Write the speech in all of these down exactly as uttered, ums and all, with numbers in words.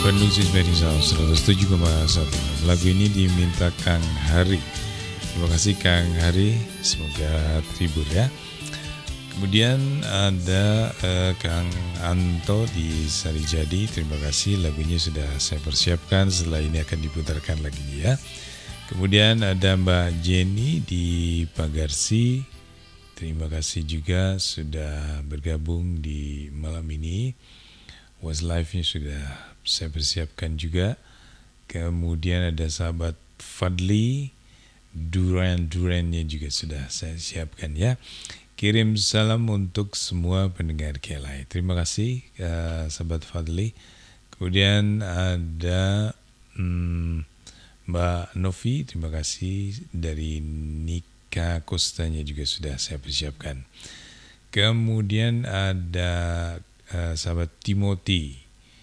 Bandung Cismedi seratus tujuh koma satu. Lagu ini diminta Kang Hari. Terima kasih Kang Hari, semoga terhibur ya. Kemudian ada eh, Kang Anto di Sarijadi. Terima kasih, lagunya sudah saya persiapkan, setelah ini akan diputarkan lagi ya. Kemudian ada Mbak Jenny di Pagarsi. Terima kasih juga sudah bergabung di malam ini. Westlife-nya sudah saya persiapkan juga. Kemudian ada sahabat Fadli, Duran-Durannya juga sudah saya siapkan ya. Kirim salam untuk semua pendengar K L I. Terima kasih uh, sahabat Fadli. Kemudian ada hmm, Mbak Novi, terima kasih dari Nika Kostanya juga sudah saya persiapkan. Kemudian ada uh, sahabat Timothy.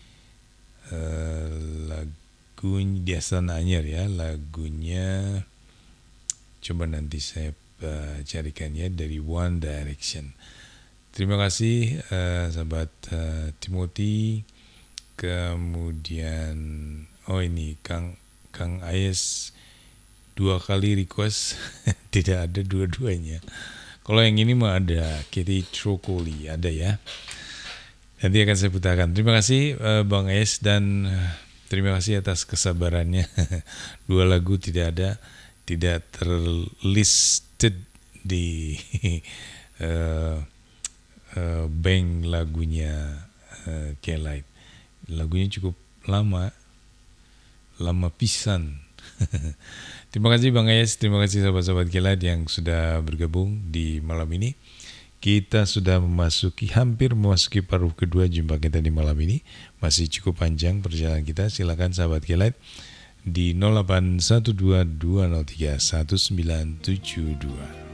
Uh, lagunya di Astana Anyar ya, lagunya coba nanti saya uh, carikan ya, dari One Direction. Terima kasih uh, sahabat uh, Timothy. Kemudian oh ini Kang Kang Ayes dua kali request tidak ada dua-duanya. Kalau yang ini mah ada Kitty Trokoli ada ya. Nanti akan saya putarkan. Terima kasih uh, Bang Es dan uh, terima kasih atas kesabarannya. Dua lagu tidak ada, tidak terlisted di uh, uh, bank lagunya uh, K-Light. Lagunya cukup lama, lama pisan. Terima kasih Bang Es, terima kasih sahabat-sahabat K-Light yang sudah bergabung di malam ini. Kita sudah memasuki, hampir memasuki paruh kedua jumpa kita di malam ini. Masih cukup panjang perjalanan kita. Silakan sahabat K-Light di nol delapan satu dua dua nol tiga satu sembilan tujuh dua.